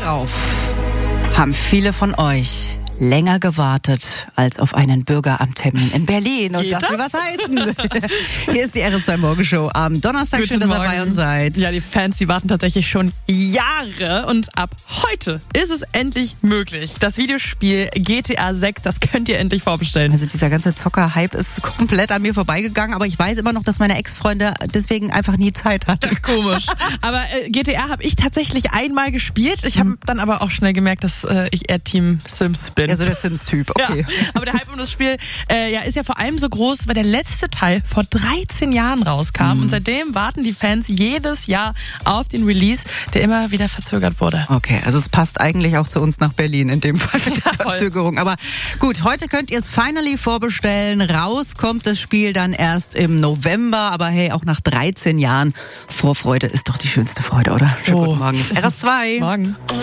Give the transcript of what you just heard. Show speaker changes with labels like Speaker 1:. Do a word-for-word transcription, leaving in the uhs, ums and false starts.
Speaker 1: Darauf haben viele von euch länger gewartet als auf einen Bürgeramttermin in Berlin. Und das, das will was heißen. Hier ist die R S zwei Morgenshow am Donnerstag.
Speaker 2: Guten
Speaker 1: Schön, dass ihr
Speaker 2: Morgen.
Speaker 1: bei uns seid.
Speaker 2: Ja, die Fans, die warten tatsächlich schon Jahre. Und ab heute ist es endlich möglich. Das Videospiel G T A sechs, das könnt ihr endlich vorbestellen.
Speaker 1: Also dieser ganze Zocker-Hype ist komplett an mir vorbeigegangen. Aber ich weiß immer noch, dass meine Ex-Freunde deswegen einfach nie Zeit hatten.
Speaker 2: Ach, komisch. Aber äh, G T A habe ich tatsächlich einmal gespielt. Ich habe mhm. dann aber auch schnell gemerkt, dass äh, ich eher Team Sims bin.
Speaker 1: Ja, so der Sims-Typ, okay.
Speaker 2: Ja, aber der Hype um das Spiel äh, ja, ist ja vor allem so groß, weil der letzte Teil vor dreizehn Jahren rauskam. Mhm. Und seitdem warten die Fans jedes Jahr auf den Release, der immer wieder verzögert wurde.
Speaker 1: Okay, also es passt eigentlich auch zu uns nach Berlin in dem Fall mit der Verzögerung. Aber gut, heute könnt ihr es finally vorbestellen. Raus kommt das Spiel dann erst im November. Aber hey, auch nach dreizehn Jahren Vorfreude ist doch die schönste Freude, oder? Schönen
Speaker 2: Oh.
Speaker 1: guten Morgen, das ist R S zwei.
Speaker 2: Morgen.